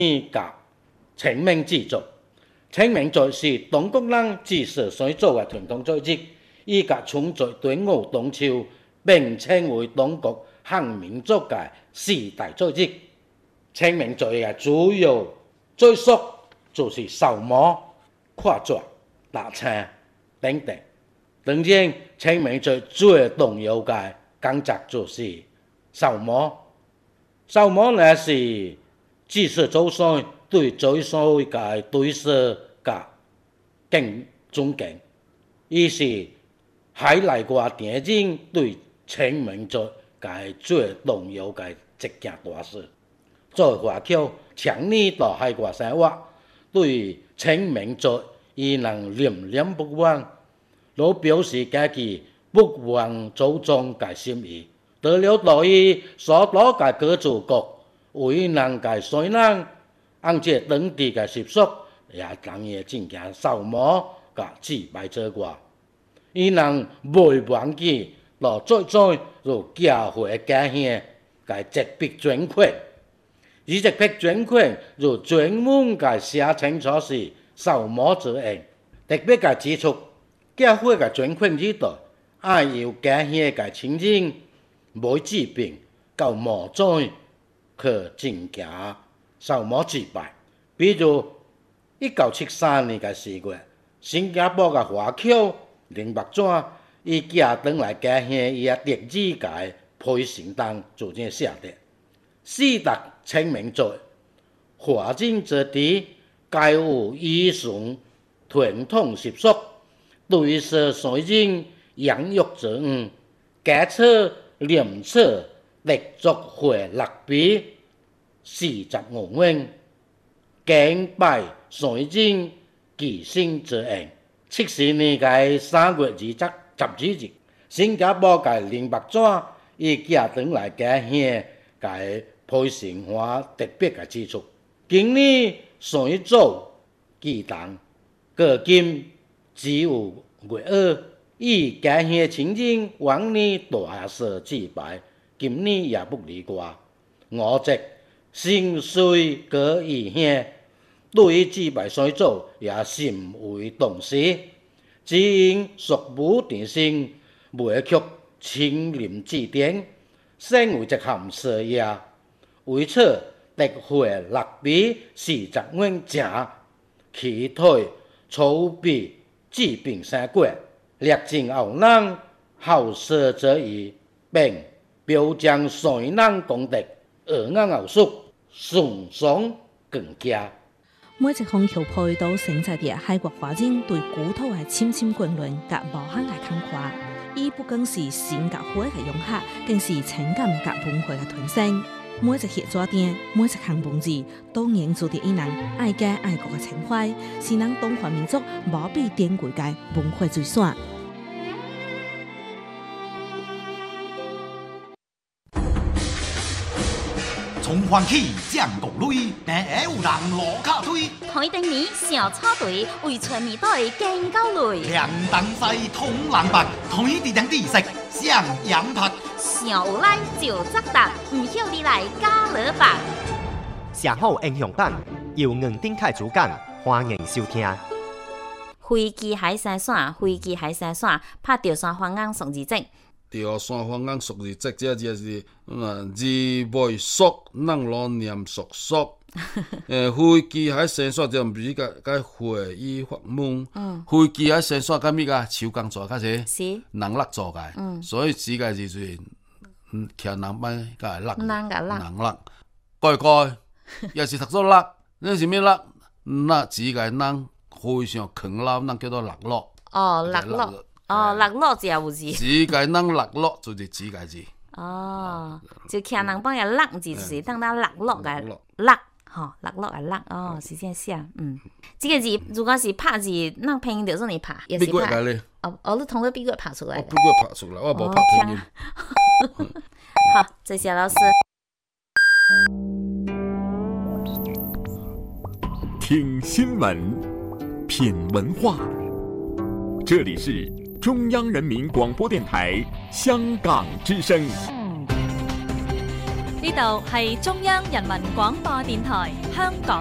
甲清明祭祖。清明祭是中國人自始所做嘅傳統祭日，以甲重在端午、中秋，並稱為中國漢民族嘅四大祭日。清明祭嘅主要習俗就是掃墓、跨節、打青等等。當然，清明祭最重要嘅工作就是掃墓。掃墓呢是祭祀祖先對祖先嘅對事嘅尊敬，伊是海內外電影對清明祭嘅最重要嘅一件大事。在華僑長年到海外生活，對清明祭伊能念念不忘，都表示家己不忘祖宗嘅心意。除了對於所多嘅各族國為人嘅衰人，按照當地嘅習俗，也當然進行掃墓嘅祭拜之外，伊能袂忘記到最早就教會家鄉嘅積筆捐款，而積筆捐款就專門嘅寫清楚是掃墓之恩，特別嘅指出教會嘅捐款之代，愛有家鄉嘅親人冇疾病到墓葬去進行掃墓祭拜。比如1973年嘅4月，新加坡嘅華僑林伯轉，伊寄返來家鄉伊嘅地址嘅配信單就這樣寫的：四大清明祭，華人之地，皆有依循傳統習俗，對是雖然養育之恩，家冊念冊立足回6筆45元。敬拜雖然寄生之恩。70年嘅3月12日，新加坡嘅林伯轉伊寄返來家鄉嘅配信話特別嘅指出，今年雖早寄檔，過今只有月2，以家鄉親人往年大肆祭拜，今年也不例外。我則心碎過異鄉，對於祭拜雖早也甚為重視，只因屬母定性，未卻親臨祭典，身為一項事業，為此特回6筆40元正，期待籌備祭品3月，歷盡後人後世之意，並表彰衰人功德，而我後續順爽更佳。 每一項橋配都承載着海國華人對古土嘅深深眷戀及無限嘅感慨。伊不僅是新甲會嘅融合，更是情感及文化嘅傳承。每一協作店，每一項文字，都凝注着伊人愛家愛國嘅情懷，是咱中華民族無比珍貴嘅文化資產。 從歡喜將國類，但會有人落卡推。 台燈年小草隊，為全面隊更高累。 涼東西通南北，台地兩地食上羊拍。 上有來就作答，唔曉你來加勒白。 寫好英雄版，由吳丁凱主講，歡迎收聽。 飛機海山線，飛機海山線，拍條山方眼屬二隻。 條山方眼屬二隻，這就是字背熟，能攞念熟熟。飛機海山線就唔是個會議發夢。飛機海山線咁咩個手工做較濟，是人力做嘅。所以指嘅就是騎人班個人力。蓋也是讀做力，呢是咩力？那指嘅人非常勤勞，那叫做力落。 哦，力落。哦，力落就有字。指甲人力落就是指甲字。 哦，就騎人幫嘅力字就是當到力落嘅力，吼，力落嘅力，哦，是這樣寫。這個字如果是拍字，那拼音就是你拍，也是拍。哦，你通過筆記拍出來。筆記拍出來，我冇拍拼音。 好，謝謝老師。 聽新聞，品文化，這裡是中央人民廣播電台香港之聲。 呢度係中央人民廣播電台香港